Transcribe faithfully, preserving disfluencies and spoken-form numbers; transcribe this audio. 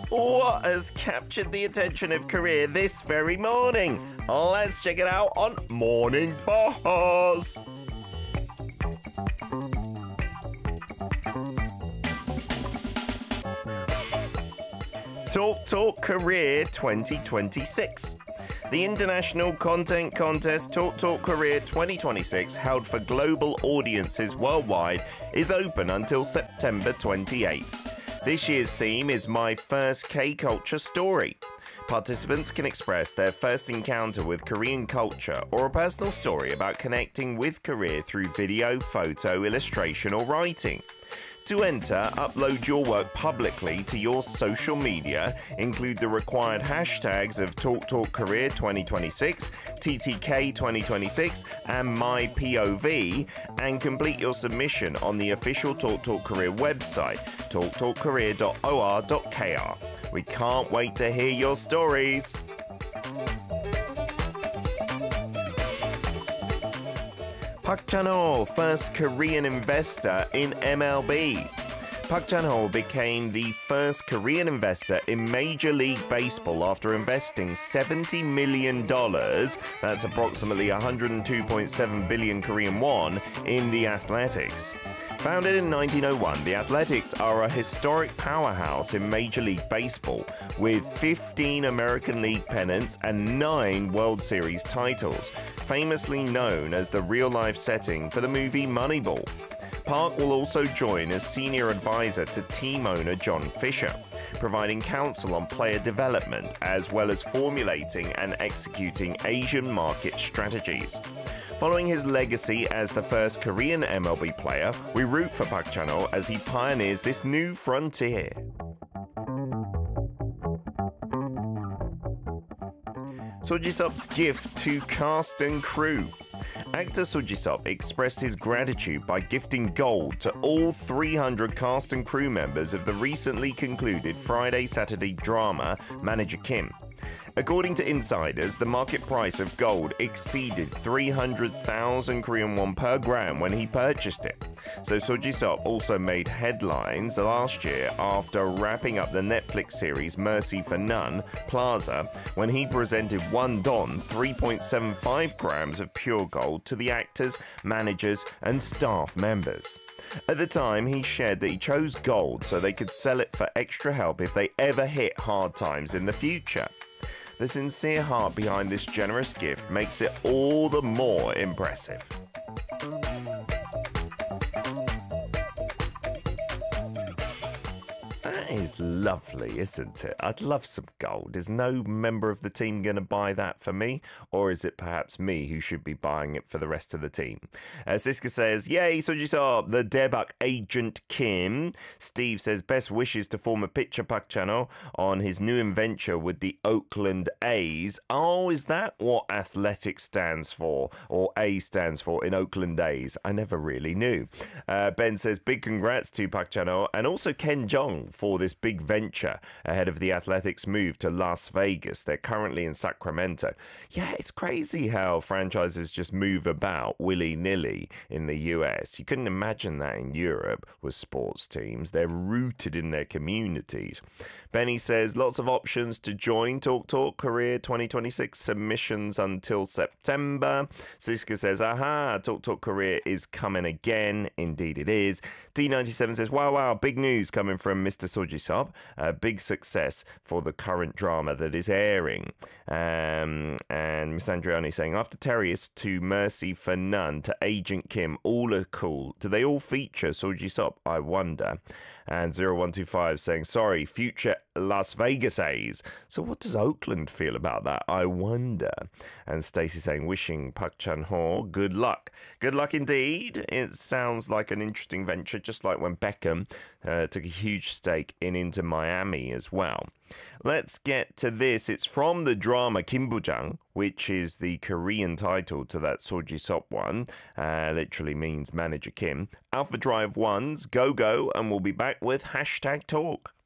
What has captured the attention of Korea this very morning? Let's check it out on Morning Boss. Talk Talk Korea twenty twenty-six. The international content contest Talk Talk Korea twenty twenty-six, held for global audiences worldwide, is open until September twenty-eighth. This year's theme is My First K-Culture Story. Participants can express their first encounter with Korean culture or a personal story about connecting with Korea through video, photo, illustration, or writing. To enter, upload your work publicly to your social media, include the required hashtags of Talk Talk Korea twenty twenty-six, T T K twenty twenty-six, and MyPOV, and complete your submission on the official Talk Talk Korea website, talk talk korea dot o r dot k r. We can't wait to hear your stories. Park Chan-ho, first Korean investor in M L B. Park Chan-ho became the first Korean investor in Major League Baseball after investing seventy million dollars, that's approximately one hundred two point seven billion Korean won, in the Athletics. Founded in nineteen oh one, the Athletics are a historic powerhouse in Major League Baseball, with fifteen American League pennants and nine World Series titles, famously known as the real-life setting for the movie Moneyball. Park will also join as senior advisor to team owner John Fisher, providing counsel on player development as well as formulating and executing Asian market strategies. Following his legacy as the first Korean M L B player, we root for Park Chan-ho as he pioneers this new frontier. Seo Ji-seop's gift to cast and crew. Actor Seo Ji-seop expressed his gratitude by gifting gold to all three hundred cast and crew members of the recently concluded Friday-Saturday drama Manager Kim. According to insiders, the market price of gold exceeded three hundred thousand Korean won per gram when he purchased it. So Seo Ji-seop also made headlines last year after wrapping up the Netflix series Mercy for None, Plaza, when he presented one don, three point seven five grams of pure gold to the actors, managers, and staff members. At the time, he shared that he chose gold so they could sell it for extra help if they ever hit hard times in the future. The sincere heart behind this generous gift makes it all the more impressive. That is lovely, isn't it? I'd love some gold. Is no member of the team going to buy that for me? Or is it perhaps me who should be buying it for the rest of the team? Uh, Siska says, yay, Seo Ji-seop, the Daebak agent Kim. Steve says, best wishes to former pitcher Park Chan-ho on his new venture with the Oakland A's. Oh, is that what athletics stands for? Or A stands for in Oakland A's? I never really knew. Uh, Ben says, big congrats to Park Chan-ho and also Ken Jeong for this big venture ahead of the Athletics move to Las Vegas. They're currently in Sacramento. Yeah, it's crazy how franchises just move about willy-nilly in the U S. You couldn't imagine that in Europe with sports teams. They're rooted in their communities. Benny says, lots of options to join Talk Talk Korea twenty twenty-six, submissions until September. Siska says, aha, Talk Talk Korea is coming again. Indeed it is. D ninety-seven says, wow, wow, big news coming from Mister Seo Ji-seop. A big success for the current drama that is airing. Um, and Miss Andriani saying, after Terrius to Mercy for None to Agent Kim, all are cool. Do they all feature Seo Ji-seop? I wonder. And zero one two five saying, sorry, future Las Vegas A's. So what does Oakland feel about that? I wonder. And Stacey saying, wishing Park Chan-ho good luck. Good luck indeed. It sounds like an interesting venture, just like when Beckham uh, took a huge stake in Inter Miami as well. Let's get to this. It's from the drama Kim Bujang, which is the Korean title to that Seo Ji-seop one. Uh, literally means Manager Kim. Alpha Drive one's Go Go, and we'll be back with Hashtag Talk.